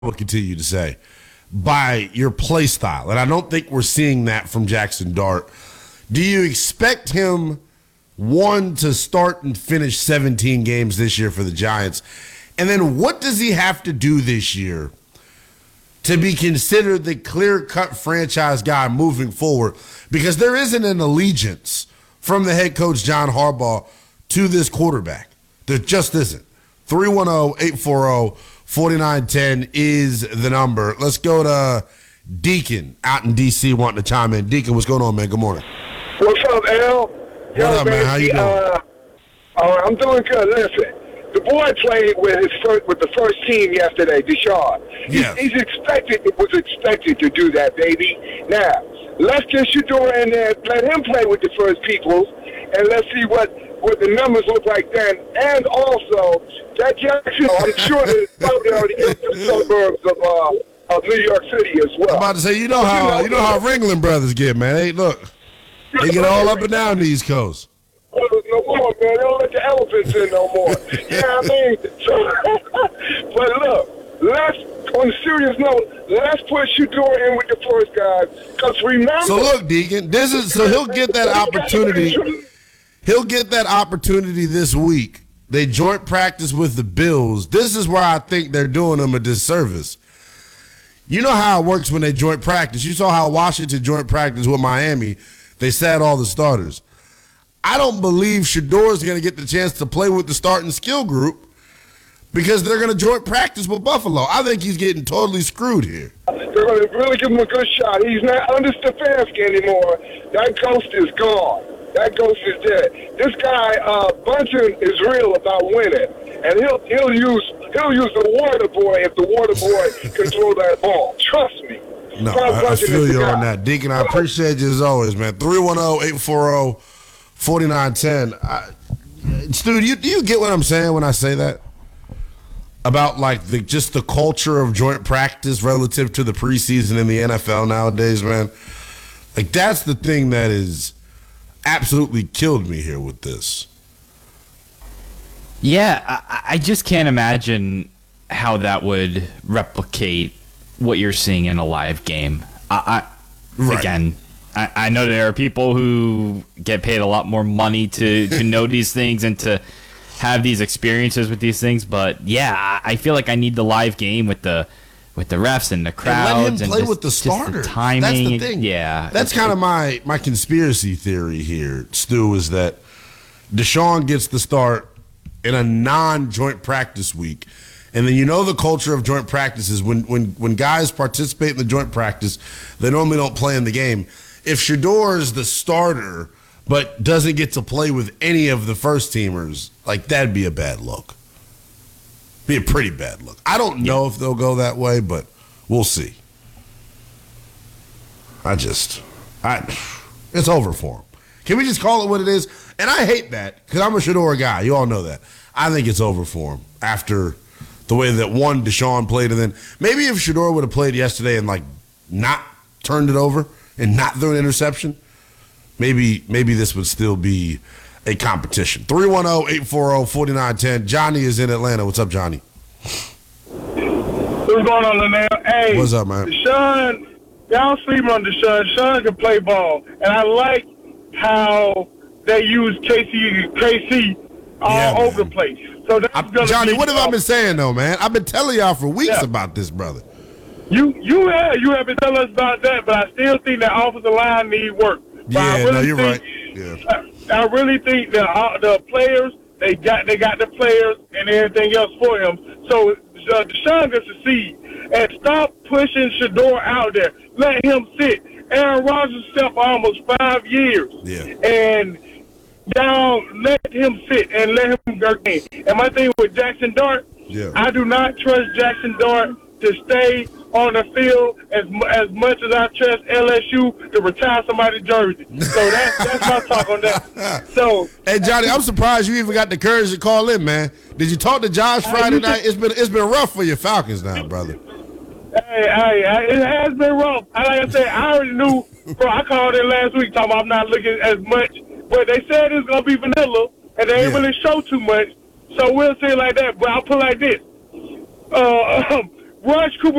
will continue to say, by your play style. And I don't think we're seeing that from Jackson Dart. Do you expect him, one, to start and finish 17 games this year for the Giants? And then what does he have to do this year to be considered the clear-cut franchise guy moving forward? Because there isn't an allegiance from the head coach, John Harbaugh, to this quarterback. There just isn't. 310-840-4910 is the number. Let's go to Deacon out in D.C. wanting to chime in. Deacon, what's going on, man? Good morning. What's up, Al? What up, man? How you doing? I'm doing good. Listen, the boy played with the first team yesterday, Deshaun. Yes. Was expected to do that, baby. Now, let's get Shedeur in there, let him play with the first people, and let's see what the numbers look like then. And also, that Jackson, I'm sure that it's probably already in the suburbs of New York City as well. I'm about to say, you know how Ringling brothers get, man. Hey, look, they get all up and down the East Coast. No more, man. They don't let the elephants in no more. Yeah, I mean, but look, on a serious note, let's put Shedeur in with the first guys. Because remember. So look, Deacon, he'll get that opportunity. He'll get that opportunity this week. They joint practice with the Bills. This is where I think they're doing them a disservice. You know how it works when they joint practice. You saw how Washington joint practice with Miami. They sat all the starters. I don't believe Shedeur's going to get the chance to play with the starting skill group because they're going to joint practice with Buffalo. I think he's getting totally screwed here. They're going to really give him a good shot. He's not under Stefanski anymore. That ghost is gone. That ghost is dead. This guy, Bunchen, is real about winning, and he'll use the water boy if the water boy can throw that ball. Trust me. No, I feel you on that, Deacon. I appreciate you as always, man. 310-840-4910. Stu, do you get what I'm saying when I say that? About like just the culture of joint practice relative to the preseason in the NFL nowadays, man. Like that's the thing that is absolutely killed me here with this. Yeah, I just can't imagine how that would replicate what you're seeing in a live game. Right. Again, I know there are people who get paid a lot more money to know these things and to have these experiences with these things, but yeah, I feel like I need the live game with the refs and the crowds and let him play with the starters. The timing. That's the thing. Yeah, that's kind of my conspiracy theory here, Stu, is that Deshaun gets the start in a non-joint practice week. And then the culture of joint practice is when guys participate in the joint practice, they normally don't play in the game. If Shedeur is the starter but doesn't get to play with any of the first teamers, like that'd be a bad look. Be a pretty bad look. I don't know if they'll go that way, but we'll see. It's over for him. Can we just call it what it is? And I hate that because I'm a Shedeur guy. You all know that. I think it's over for him after the way that Deshaun played, and then maybe if Shedeur would have played yesterday and like not turned it over and not threw an interception, maybe this would still be a competition. 310-840-4910. Johnny is in Atlanta. What's up, Johnny? What's going on, Linnell? Hey, what's up, man? Deshaun, y'all sleep on Deshaun. Deshaun can play ball, and I like how they use KC all over the place. So Johnny, what have I been saying though, man? I've been telling y'all for weeks about this, brother. You have been telling us about that, but I still think that offensive line need work. But you're right. Yeah. I really think that the players they got the players and everything else for him. So Deshaun gets to see and stop pushing Shedeur out there. Let him sit. Aaron Rodgers sat for almost 5 years. Yeah. And y'all let him sit and let him go in. And my thing with Jackson Dart, I do not trust Jackson Dart to stay on the field as much as I trust LSU to retire somebody's jersey. So that's my talk on that. So, hey Johnny, I'm surprised you even got the courage to call in, man. Did you talk to Josh Friday night? It's been rough for your Falcons now, brother. Hey, it has been rough. Like I said, I already knew. Bro, I called in last week talking about I'm not looking as much, but they said it's gonna be vanilla, and they ain't really show too much. So we'll see it like that. But I'll put it like this. Rush Cooper